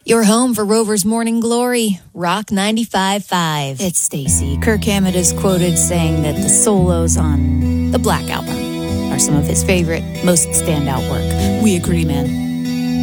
Your home for Rover's Morning Glory, Rock 95.5. It's Stacy. Kirk Hammett is quoted saying that the solos on the Black Album are some of his favorite, most standout work. We agree, man.